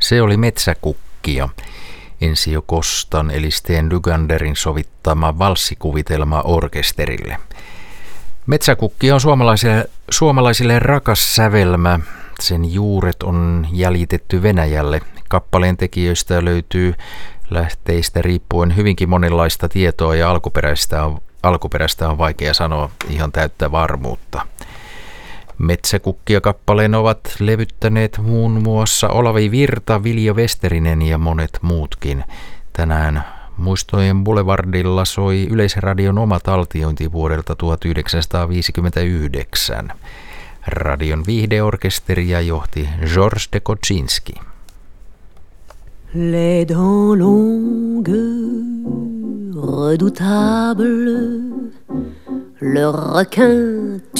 Se oli Metsäkukkia, Ensio Kostan eli Sten Duganderin sovittama valssikuvitelma orkesterille. Metsäkukkia on suomalaisille rakas sävelmä. Sen juuret on jäljitetty Venäjälle. Kappaleen tekijöistä löytyy lähteistä riippuen hyvinkin monenlaista tietoa ja alkuperäistä on vaikea sanoa ihan täyttä varmuutta. Metsäkukkia-kappaleen ovat levyttäneet muun muassa Olavi Virta, Viljo Westerinen ja monet muutkin. Tänään Muistojen Boulevardilla soi Yleisradion oma taltiointi vuodelta 1959. Radion viihdeorkesteria johti Georges de Koczynski. Les dents longues, redoutables, le requin